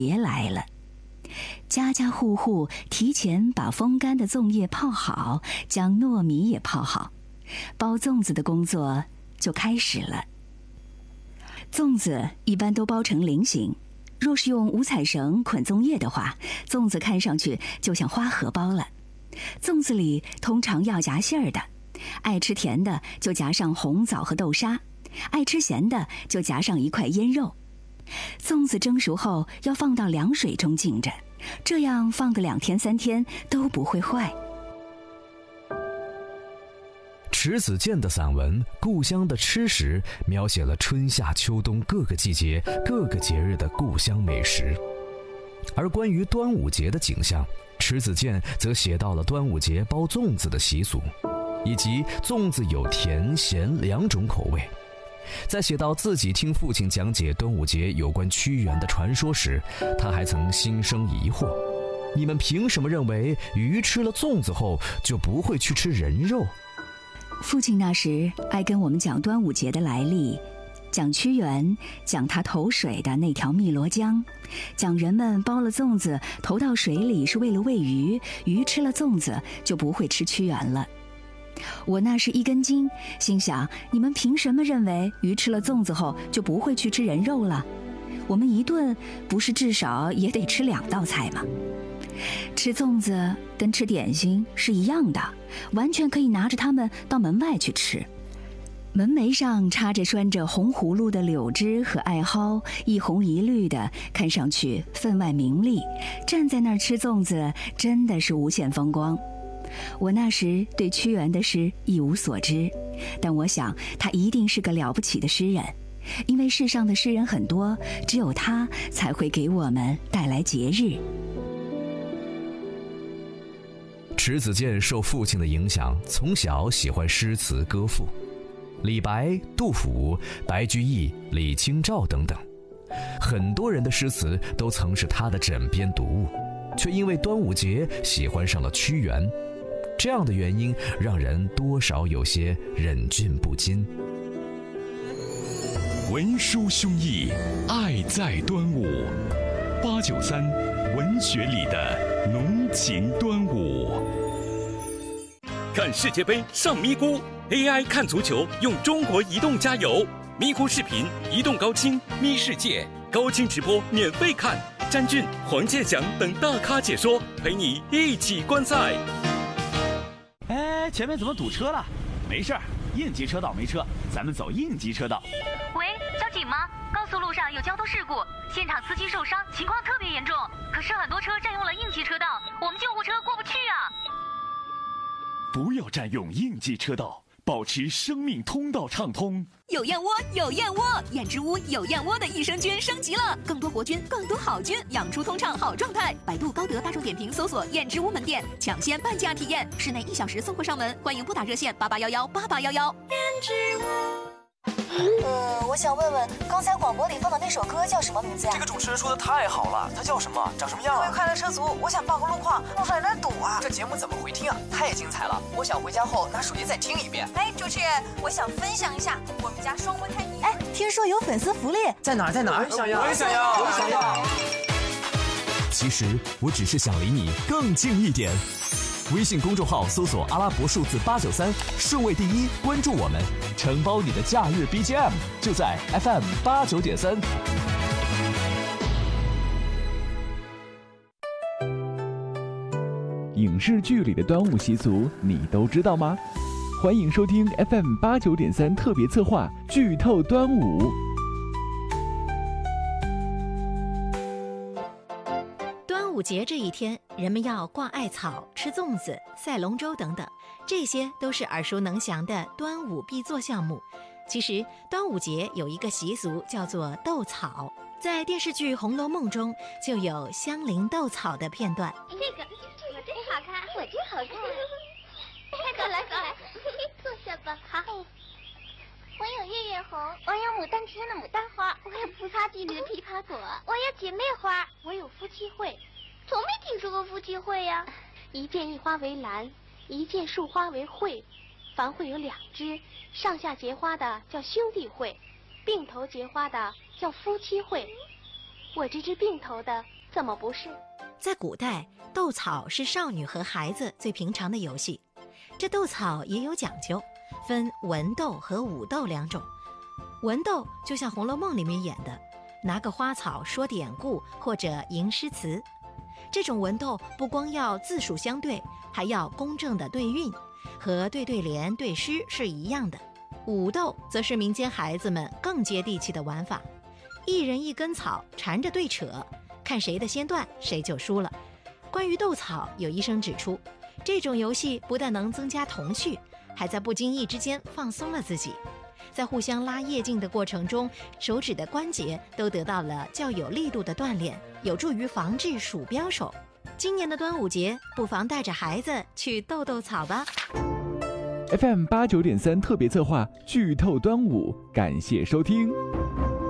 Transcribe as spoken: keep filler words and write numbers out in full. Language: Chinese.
节来了。家家户户提前把风干的粽叶泡好，将糯米也泡好，包粽子的工作就开始了。粽子一般都包成菱形，若是用五彩绳捆粽叶的话，粽子看上去就像花荷包了。粽子里通常要夹馅儿的，爱吃甜的就夹上红枣和豆沙，爱吃咸的就夹上一块腌肉。粽子蒸熟后要放到凉水中浸着，这样放个两天三天都不会坏。 迟子建的散文《故乡的吃食》描写了春夏秋冬各个季节、各个节日的故乡美食。而关于端午节的景象，迟子建则写到了端午节包粽子的习俗，以及粽子有甜咸两种口味。在写到自己听父亲讲解端午节有关屈原的传说时，他还曾心生疑惑：你们凭什么认为鱼吃了粽子后就不会去吃人肉？ 父亲那时爱跟我们讲端午节的来历，讲屈原，讲他投水的那条汨罗江，讲人们包了粽子投到水里是为了喂鱼，鱼吃了粽子就不会吃屈原了。我那是一根筋，心想你们凭什么认为鱼吃了粽子后就不会去吃人肉了？我们一顿不是至少也得吃两道菜吗？吃粽子跟吃点心是一样的，完全可以拿着它们到门外去吃。门楣上插着拴着红葫芦的柳枝和艾蒿，一红一绿的，看上去分外明丽。站在那儿吃粽子真的是无限风光。我那时对屈原的诗一无所知，但我想他一定是个了不起的诗人，因为世上的诗人很多，只有他才会给我们带来节日。 迟子建受父亲的影响，从小喜欢诗词歌赋，李白、杜甫、白居易、李清照等等，很多人的诗词都曾是他的枕边读物，却因为端午节喜欢上了屈原。这样的原因让人多少有些忍俊不禁。 文殊兄弟，爱在端午。八九三文学里的浓情端午。看世界杯上咪咕 ，A I 看足球用中国移动加油。咪咕视频、移动高清、咪世界高清直播免费看，詹俊、黄健翔等大咖解说，陪你一起观赛。 哎，前面怎么堵车了？没事儿，应急车道没车，咱们走应急车道。 喂，交警吗？高速路上有交通事故，现场司机受伤，情况特别严重。可是很多车占用了应急车道，我们救护车过不去啊！ 不要占用应急车道，保持生命通道畅通。 有燕窝，有燕窝，燕之屋有燕窝的益生菌升级了，更多国菌，更多好菌，养出通畅好状态。百度、高德、大众点评搜索燕之屋门店，抢先半价体验，室内一小时送货上门，欢迎拨打热线八八幺幺八八幺幺。燕之屋。 呃，我想问问，刚才广播里放的那首歌叫什么名字呀？ 这个主持人说的太好了，它叫什么？长什么样？ 各位快乐车族，我想报个路况，路上有点堵啊。 这节目怎么回听啊？太精彩了！我想回家后拿手机再听一遍。 哎，主持人，我想分享一下我们家双胞胎女。哎，听说有粉丝福利，在哪儿？在哪儿？ 我也想要，我也想要，我也想要。 其实我只是想离你更近一点。微信公众号搜索阿拉伯数字八九三，顺位第一，关注我们，承包你的假日 B G M， 就在 F M 八九点三。 影视剧里的端午习俗你都知道吗？欢迎收听 F M 八九点三特别策划《剧透端午》。 端午节这一天，人们要挂艾草、吃粽子、赛龙舟等等，这些都是耳熟能详的端午必做项目。其实，端午节有一个习俗叫做斗草，在电视剧《红楼梦》中就有香菱斗草的片段。 这个这个真好看，我真好看。快走来走来，坐下吧。好。我有月月红，我有牡丹之的牡丹花，我有菩萨纪里的枇杷果，我有姐妹花，我有夫妻会。从没听说过夫妻会呀。一片一花为兰，一片树花为会。凡会有两枝，上下结花的叫兄弟会，并头结花的叫夫妻会。 我这只病头的怎么不是？ 在古代，斗草是少女和孩子最平常的游戏。这斗草也有讲究，分文斗和武斗两种。文斗就像《红楼梦》里面演的，拿个花草说典故或者吟诗词。这种文斗不光要字数相对，还要公正的对韵，和对对联、对诗是一样的。武斗则是民间孩子们更接地气的玩法，一人一根草缠着对扯，看谁的先断，谁就输了。关于斗草，有医生指出，这种游戏不但能增加童趣，还在不经意之间放松了自己。在互相拉夜劲的过程中，手指的关节都得到了较有力度的锻炼，有助于防治鼠标手。今年的端午节，不妨带着孩子去斗斗草吧。 F M 八九点三特别策划剧透端午，感谢收听。